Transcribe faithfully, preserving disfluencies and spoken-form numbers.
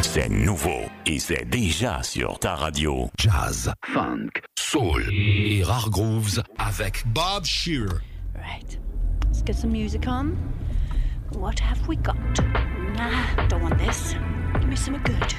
C'est nouveau et c'est déjà sur ta radio. Jazz, funk, soul et rare grooves avec Bob Shearer. Right. Let's get some music on. What have we got? Nah, don't want this. Give me some good.